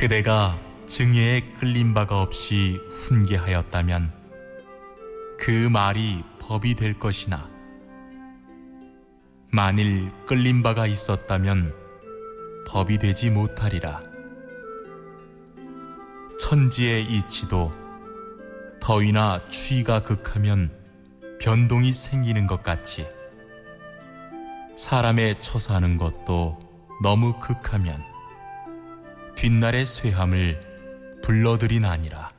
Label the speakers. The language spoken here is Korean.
Speaker 1: 그대가 증예에 끌린 바가 없이 훈계하였다면 그 말이 법이 될 것이나 만일 끌린 바가 있었다면 법이 되지 못하리라. 천지의 이치도 더위나 추위가 극하면 변동이 생기는 것 같이 사람의 처사하는 것도 너무 극하면 뒷날의 쇠함을 불러들이나니라.